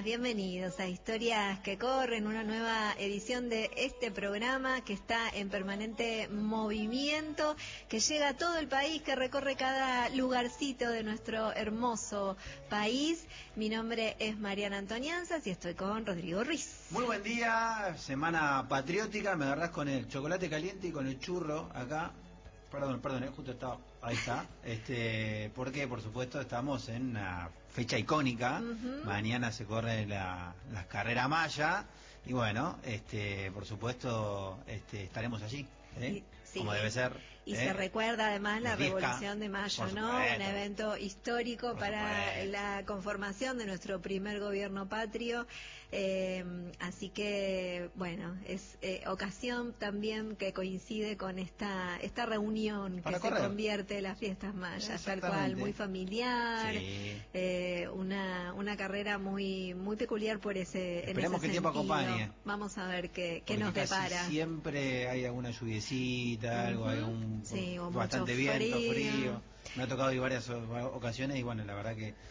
días, bienvenidos a Historias que Corren, una nueva edición de este programa que está en permanente movimiento, que llega a todo el país, que recorre cada lugarcito de nuestro hermoso país. Mi nombre es Mariana Antonianzas y estoy con Rodrigo Ruiz. Muy buen día, semana patriótica, me agarrás con el chocolate caliente y con el churro acá. Perdón, justo estaba, ahí está. Porque por supuesto estamos en una fecha icónica. Mañana se corre la carrera maya y bueno, por supuesto, estaremos allí, sí, como debe ser. Y se recuerda además la Revolución de Mayo, ¿no? Un evento histórico para la conformación de nuestro primer gobierno patrio. Así que, bueno, es ocasión también que coincide con esta reunión que se convierte en las fiestas mayas, tal cual, muy familiar, sí. Una carrera muy peculiar por ese Esperemos que el tiempo acompañe. Vamos a ver qué nos depara. Siempre hay alguna lluviecita, algo, hay un sí, bastante viento, frío. Me ha tocado ir varias ocasiones y bueno, la verdad que